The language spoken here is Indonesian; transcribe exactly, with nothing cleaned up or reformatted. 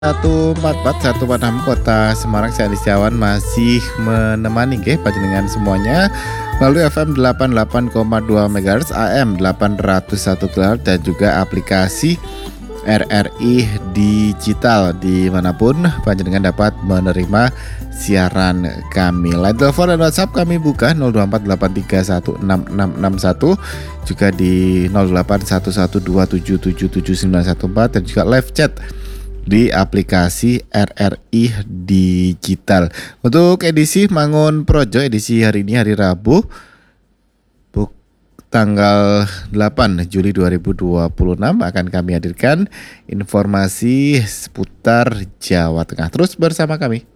satu empat empat satu empat enam Kota Semarang, saya Adi Setiawan masih menemani nggih panjenengan semuanya melalui F M delapan puluh delapan koma dua MHz, A M delapan ratus satu kilohertz dan juga aplikasi R R I Digital dimanapun panjenengan dapat menerima siaran kami. Line telepon dan WhatsApp kami buka nol dua empat delapan tiga satu enam enam enam satu, juga di nol delapan satu satu dua tujuh tujuh tujuh sembilan satu empat, dan juga live chat di aplikasi R R I Digital. Untuk edisi Mangun Projo edisi hari ini, hari Rabu tanggal delapan Juli dua ribu dua puluh enam, akan kami hadirkan informasi seputar Jawa Tengah. Terus bersama kami.